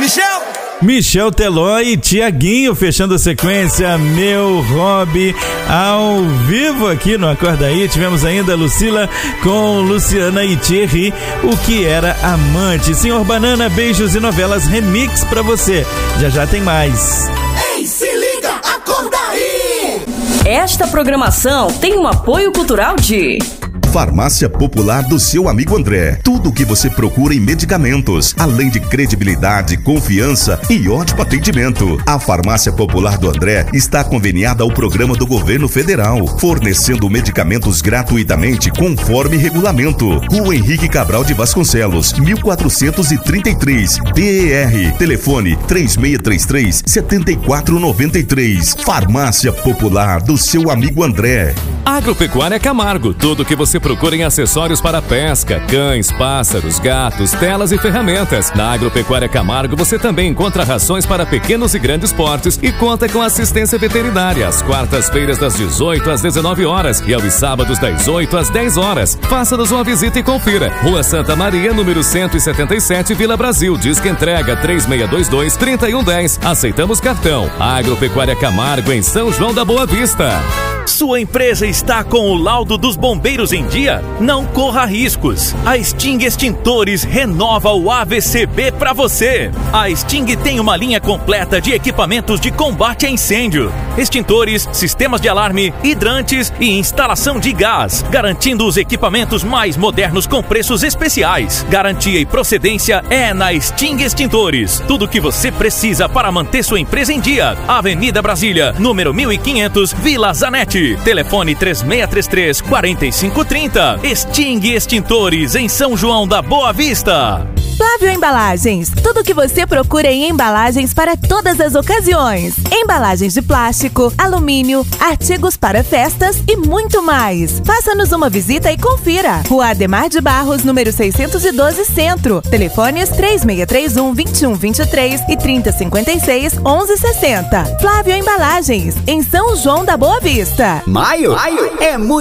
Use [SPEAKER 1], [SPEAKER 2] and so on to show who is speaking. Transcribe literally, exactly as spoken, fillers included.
[SPEAKER 1] Michel!
[SPEAKER 2] Michel Teló e Tiaguinho fechando a sequência Meu Hobby ao vivo aqui no Acorda Aí. Tivemos ainda Lucila com Luciana e Thierry, O Que Era Amante. Senhor Banana, beijos e novelas remix pra você. Já já tem mais.
[SPEAKER 1] Ei, se liga, Acorda Aí!
[SPEAKER 3] Esta programação tem um apoio cultural de...
[SPEAKER 4] Farmácia Popular do seu amigo André. Tudo o que você procura em medicamentos, além de credibilidade, confiança e ótimo atendimento. A Farmácia Popular do André está conveniada ao programa do governo federal, fornecendo medicamentos gratuitamente conforme regulamento. Rua Henrique Cabral de Vasconcelos, mil quatrocentos e trinta e três, D E R. Telefone três seis três três, sete quatro nove três. Farmácia Popular do seu amigo André.
[SPEAKER 5] Agropecuária Camargo. Tudo o que você procura em acessórios para pesca, cães, pássaros, gatos, telas e ferramentas. Na Agropecuária Camargo você também encontra rações para pequenos e grandes portes e conta com assistência veterinária às quartas-feiras das dezoito às dezenove horas e aos sábados das oito às dez horas. Faça-nos uma visita e confira. Rua Santa Maria, número cento e setenta e sete, Vila Brasil. Disque entrega três seis dois dois, três um um zero. Aceitamos cartão. Agropecuária Camargo em São João da Boa Vista.
[SPEAKER 6] Sua empresa está com o laudo dos bombeiros em dia? Não corra riscos. A Sting Extintores renova o A V C B para você. A Sting tem uma linha completa de equipamentos de combate a incêndio, extintores, sistemas de alarme, hidrantes e instalação de gás, garantindo os equipamentos mais modernos com preços especiais. Garantia e procedência é na Sting Extintores. Tudo o que você precisa para manter sua empresa em dia. Avenida Brasília, número mil e quinhentos, Vila Zanetti. Telefone três seis três três, quatro cinco três zero. Sting Extintores em São João da Boa Vista.
[SPEAKER 7] Flávio Embalagens. Tudo o que você procura em embalagens para todas as ocasiões. Embalagens de plástico, alumínio, artigos para festas e muito mais. Faça-nos uma visita e confira. Rua Ademar de Barros, número seiscentos e doze, Centro. Telefones três seis três um, dois um dois três e trinta cinquenta e seis, onze sessenta. Flávio Embalagens, em São João da Boa Vista.
[SPEAKER 8] Maio, Maio é muito